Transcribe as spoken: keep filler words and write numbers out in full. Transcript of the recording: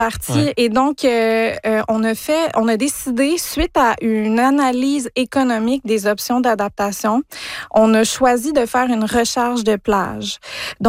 partie. Ouais. Et donc, euh, euh, on a fait, on a décidé, suite à une analyse économique des options d'adaptation, on a choisi de faire une recharge de plage. Donc,